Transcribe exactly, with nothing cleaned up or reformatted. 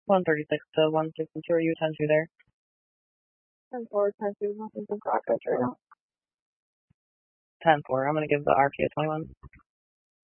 one thirty-six to one sixty-two. Are you ten two there? ten four, ten two, nothing to crack right now. ten four. I'm going to give the R P a twenty-one.